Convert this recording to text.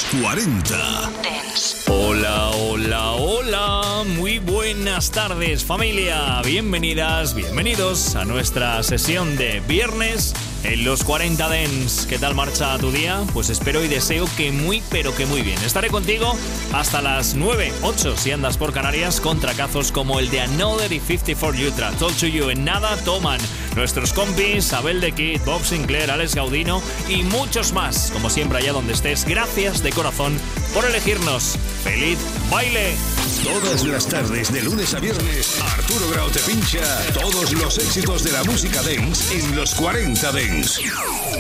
Los 40 Dance. Hola, hola, hola. Muy buenas tardes, familia. Bienvenidas, bienvenidos a nuestra sesión de viernes en Los 40 Dance. ¿Qué tal marcha tu día? Pues espero y deseo que muy, pero que muy bien. Estaré contigo hasta las 9, 8 si andas por Canarias, con tracazos como el de Another y 54 Ultra. Talk to You en nada toman nuestros compis Abel de Kid, Bob Sinclair, Alex Gaudino y muchos más. Como siempre, allá donde estés, gracias de corazón por elegirnos. ¡Feliz baile! Todas las tardes, de lunes a viernes, Arturo Grau te pincha todos los éxitos de la música dance en Los 40 Dance.